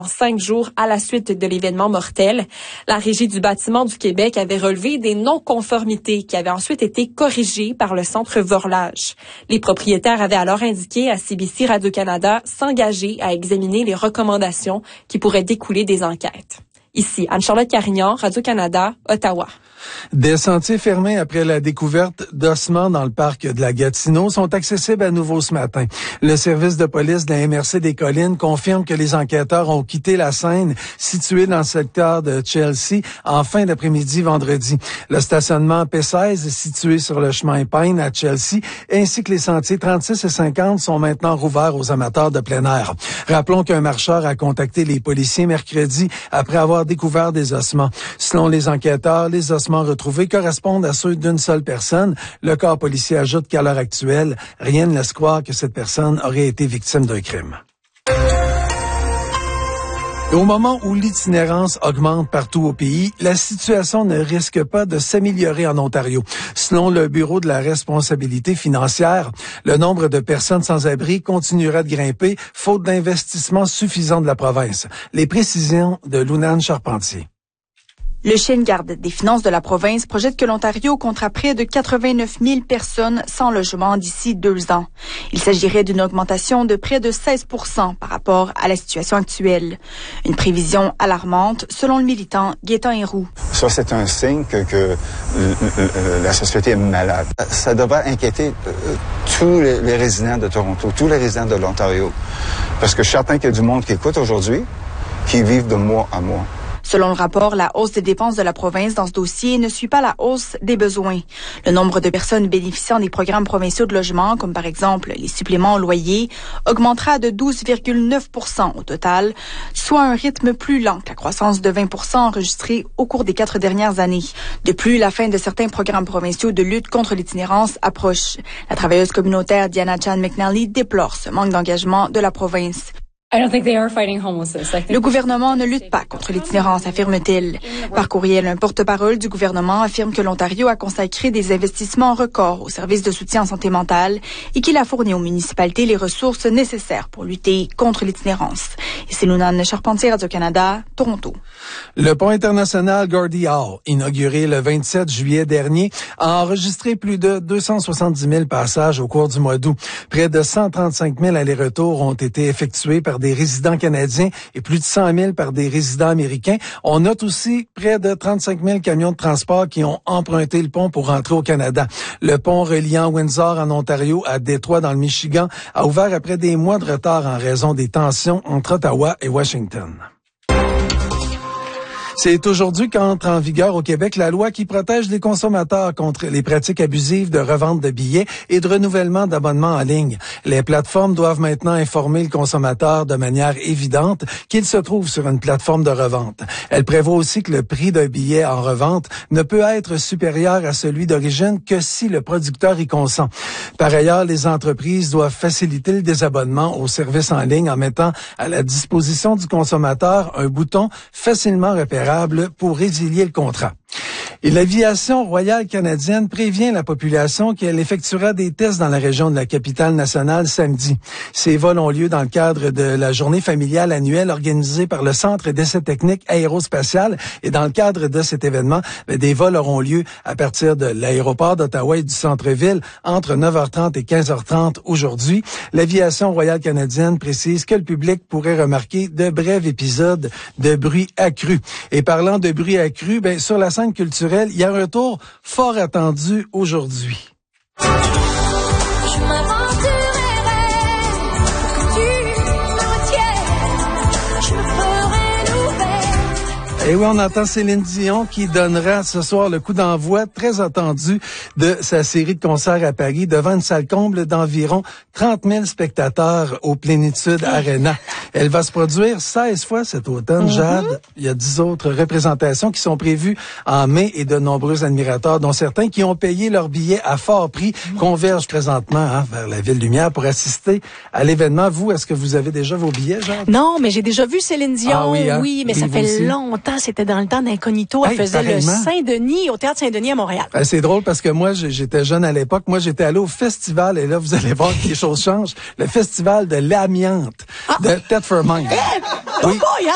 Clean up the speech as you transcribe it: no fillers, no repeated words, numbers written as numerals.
5 jours à la suite de l'événement mortel. La Régie du bâtiment du Québec avait relevé des non-conformités qui avaient ensuite été corrigées par le Centre Vorlage. Les propriétaires avaient alors indiqué à CBC Radio-Canada s'engager à examiner les recommandations qui pourraient découler des enquêtes. Ici, Anne-Charlotte Carignan, Radio-Canada, Ottawa. Des sentiers fermés après la découverte d'ossements dans le parc de la Gatineau sont accessibles à nouveau ce matin. Le service de police de la MRC des Collines confirme que les enquêteurs ont quitté la scène située dans le secteur de Chelsea en fin d'après-midi vendredi. Le stationnement P16 situé sur le chemin Pine à Chelsea ainsi que les sentiers 36 et 50 sont maintenant rouverts aux amateurs de plein air. Rappelons qu'un marcheur a contacté les policiers mercredi après avoir découvert des ossements. Selon les enquêteurs, les ossements retrouvés correspondent à ceux d'une seule personne. Le corps policier ajoute qu'à l'heure actuelle, rien ne laisse croire que cette personne aurait été victime d'un crime. Et au moment où l'itinérance augmente partout au pays, la situation ne risque pas de s'améliorer en Ontario. Selon le Bureau de la responsabilité financière, le nombre de personnes sans abri continuera de grimper, faute d'investissements suffisants de la province. Les précisions de Lounane Charpentier. Le chien de garde des finances de la province projette que l'Ontario comptera près de 89 000 personnes sans logement d'ici 2 ans. Il s'agirait d'une augmentation de près de 16 % par rapport à la situation actuelle. Une prévision alarmante, selon le militant Gaétan Héroux. Ça, c'est un signe que la société est malade. Ça devrait inquiéter tous les résidents de Toronto, tous les résidents de l'Ontario. Parce que je suis certain qu'il y a du monde qui écoute aujourd'hui, qui vivent de mois à mois. Selon le rapport, la hausse des dépenses de la province dans ce dossier ne suit pas la hausse des besoins. Le nombre de personnes bénéficiant des programmes provinciaux de logement, comme par exemple les suppléments au loyer, augmentera de 12,9 % au total, soit un rythme plus lent que la croissance de 20 % enregistrée au cours des 4 dernières années. De plus, la fin de certains programmes provinciaux de lutte contre l'itinérance approche. La travailleuse communautaire Diana Chan McNally déplore ce manque d'engagement de la province. Le gouvernement ne lutte pas contre l'itinérance, affirme-t-il. Par courriel, un porte-parole du gouvernement affirme que l'Ontario a consacré des investissements records au service de soutien en santé mentale et qu'il a fourni aux municipalités les ressources nécessaires pour lutter contre l'itinérance. Ici Lounane Charpentier, Radio-Canada, Toronto. Le pont international Gordie Howe, inauguré le 27 juillet dernier, a enregistré plus de 270 000 passages au cours du mois d'août. Près de 135 000 allers-retours ont été effectués par des résidents canadiens et plus de 100 000 par des résidents américains. On note aussi près de 35 000 camions de transport qui ont emprunté le pont pour rentrer au Canada. Le pont reliant Windsor en Ontario à Détroit dans le Michigan a ouvert après des mois de retard en raison des tensions entre Ottawa et Washington. C'est aujourd'hui qu'entre en vigueur au Québec la loi qui protège les consommateurs contre les pratiques abusives de revente de billets et de renouvellement d'abonnements en ligne. Les plateformes doivent maintenant informer le consommateur de manière évidente qu'il se trouve sur une plateforme de revente. Elle prévoit aussi que le prix d'un billet en revente ne peut être supérieur à celui d'origine que si le producteur y consent. Par ailleurs, les entreprises doivent faciliter le désabonnement aux services en ligne en mettant à la disposition du consommateur un bouton facilement repérable pour résilier le contrat. Et l'Aviation royale canadienne prévient la population qu'elle effectuera des tests dans la région de la capitale nationale samedi. Ces vols ont lieu dans le cadre de la journée familiale annuelle organisée par le Centre d'essais techniques aérospatial. Et dans le cadre de cet événement, des vols auront lieu à partir de l'aéroport d'Ottawa et du centre-ville entre 9h30 et 15h30 aujourd'hui. L'Aviation royale canadienne précise que le public pourrait remarquer de brefs épisodes de bruit accru. Et parlant de bruit accru, sur la scène culturelle, il y a un retour fort attendu aujourd'hui. Et oui, on entend Céline Dion qui donnera ce soir le coup d'envoi très attendu de sa série de concerts à Paris devant une salle comble d'environ 30 000 spectateurs au Plénitude Arena. Elle va se produire 16 fois cet automne, Jade. Il y a 10 autres représentations qui sont prévues en mai et de nombreux admirateurs, dont certains qui ont payé leur billet à fort prix, convergent présentement vers la Ville-Lumière pour assister à l'événement. Vous, est-ce que vous avez déjà vos billets, Jade? Non, mais j'ai déjà vu Céline Dion. Ah oui, hein? Oui, mais ça fait longtemps. C'était dans le temps d'Incognito. Elle faisait le Saint-Denis, au Théâtre Saint-Denis à Montréal. C'est drôle parce que moi, j'étais jeune à l'époque. Moi, j'étais allé au festival, et là, vous allez voir que les choses changent. Le festival de l'amiante de Thetford Mines. Oui.